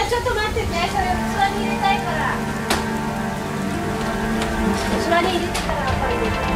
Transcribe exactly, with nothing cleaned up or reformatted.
ちょっと待ってね、それ器に入れたいから。器に入れてからやっぱり。